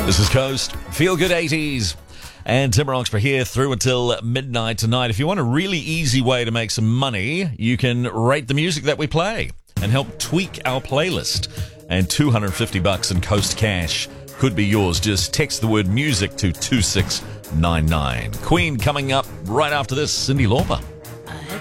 This is Coast. Feel Good 80s. And Tim Roxburgh here through until midnight tonight. If you want a really easy way to make some money, you can rate the music that we play and help tweak our playlist. And $250 in Coast cash could be yours. Just text the word music to 2699. Queen coming up right after this, Cyndi Lauper.